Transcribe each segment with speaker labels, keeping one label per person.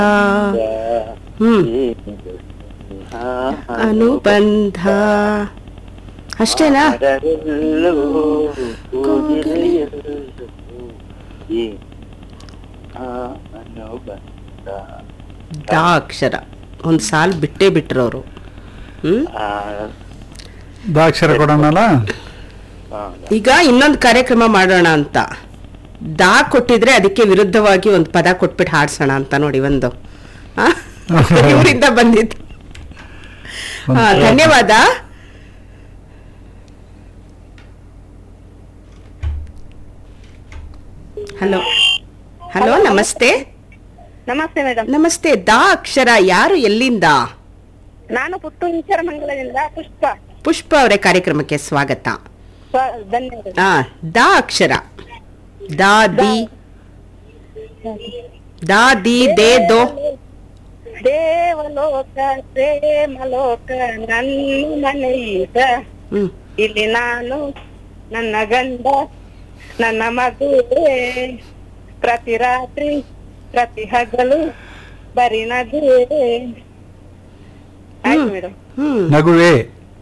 Speaker 1: ಹ್ಮ್ ಅನುಬಂಧ ಅಷ್ಟೇನಾ? ದ ಅಕ್ಷರ ಒಂದ್ ಸಾಲ್ ಬಿಟ್ಟೇ ಬಿಟ್ರು ಅವರು.
Speaker 2: ದಾಕ್ಷರ ಕೊಡೋಣಲ್ಲ.
Speaker 1: ಈಗ ಇನ್ನೊಂದು ಕಾರ್ಯಕ್ರಮ ಮಾಡೋಣ ಅಂತ ದಾ ಕೊಟ್ಟಿದ್ರೆ ಅದಕ್ಕೆ ವಿರುದ್ಧವಾಗಿ ಒಂದು ಪದ ಕೊಟ್ಬಿಟ್ಟು ಹಾಡ್ಸೋಣ ಅಂತ ನೋಡಿ. ಒಂದು ಇವರಿಂದ ಬಂದಿದ್ದು. ಧನ್ಯವಾದ. ಹಲೋ ಹಲೋ, ನಮಸ್ತೆ.
Speaker 3: ನಮಸ್ತೆ ಮೇಡಮ್.
Speaker 1: ನಮಸ್ತೆ. ದಾ ಅಕ್ಷರ ಯಾರು, ಎಲ್ಲಿಂದ?
Speaker 3: ನಾನು ಪುತ್ತೂರು ಮಂಗಲದಿಂದ ಪುಷ್ಪ.
Speaker 1: ಪುಷ್ಪ ಅವರೇ, ಕಾರ್ಯಕ್ರಮಕ್ಕೆ ಸ್ವಾಗತ.
Speaker 3: ಧನ್ಯವಾದ.
Speaker 1: ದಾ ಅಕ್ಷರ ದಾ ದಿ ದಾ ದಿ ದೇ ದೋ.
Speaker 3: ದೇವಲೋಕ ಪ್ರೇಮಲೋಕ ನನ್ನ ಮನೆಯೀಗ, ಇಲ್ಲಿ ನಾನು ನನ್ನ ಗಂಡ ನನ್ನ ಮಗುವೆ, ಪ್ರತಿ ರಾತ್ರಿ ಪ್ರತಿ ಹಗಲು ಬರೀ ನಗುವೆ. ಆಯ್ತು ಮೇಡಮ್.
Speaker 2: ನಗುವೆ.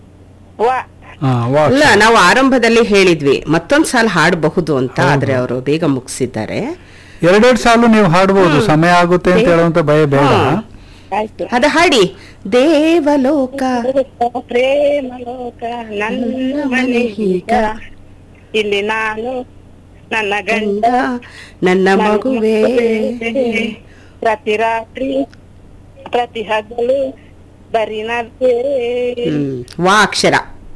Speaker 1: ಇಲ್ಲ, ನಾವು ಆರಂಭದಲ್ಲಿ ಹೇಳಿದ್ವಿ ಮತ್ತೊಂದ್ ಸಾಲ ಹಾಡಬಹುದು ಅಂತ, ಆದ್ರೆ ಅವರು ಬೇಗ ಮುಗಿಸಿದ್ದಾರೆ.
Speaker 2: ಎರಡೆರಡು ಸಾಲು ನೀವು ಹಾಡ್ಬೋದು, ಸಮಯ ಆಗುತ್ತೆ ಅಂತ ಹೇಳುವಂತ ಭಯ ಬೇಡ.
Speaker 1: ಅದ ಹಾಡಿ. ದೇವಲೋಕ
Speaker 3: ಪ್ರೇಮಲೋಕ ನನ್ನ ಮನೆಯೀಗ, ಇಲ್ಲಿ ನಾನು ನನ್ನ ಗಂಡ
Speaker 1: ನನ್ನ ಮಗುವೆ,
Speaker 3: ಪ್ರತಿ ರಾತ್ರಿ ಪ್ರತಿ ಹಗಲು ಬರೀ ನಗುವೆ.
Speaker 1: ವಾ ಅಕ್ಷರ.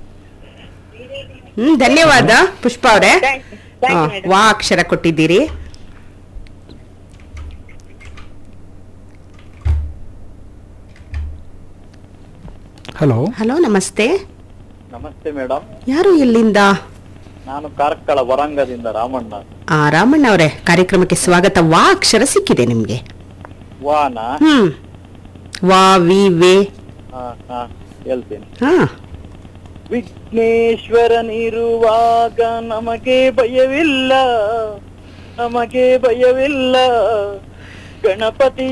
Speaker 1: ಧನ್ಯವಾದ ಪುಷ್ಪ ಅವರೇ. ವಾ ಅಕ್ಷರ ಕೊಟ್ಟಿದ್ದೀರಿ.
Speaker 2: ಹಲೋ
Speaker 1: ಹಲೋ, ನಮಸ್ತೆ.
Speaker 4: ನಮಸ್ತೆ ಮೇಡಮ್.
Speaker 1: ಯಾರು, ಎಲ್ಲಿಂದ?
Speaker 4: ನಾನು ಕಾರ್ಕಳ ವರಂಗದಿಂದ ರಾಮಣ್ಣ.
Speaker 1: ರಾಮಣ್ಣ ಅವರೇ, ಕಾರ್ಯಕ್ರಮಕ್ಕೆ ಸ್ವಾಗತ. ವಾ ಅಕ್ಷರ ಸಿಕ್ಕಿದೆ ನಿಮ್ಗೆ.
Speaker 4: ವಾನ
Speaker 1: ವಾ ವಿ ವೇ.
Speaker 4: ಹೇಳ್ತೇನೆ.
Speaker 1: ಹಾ.
Speaker 4: ವಿಘ್ನೇಶ್ವರನಿರುವಾಗ ನಮಗೆ ಭಯವಿಲ್ಲ, ನಮಗೆ ಭಯವಿಲ್ಲ. ಗಣಪತಿ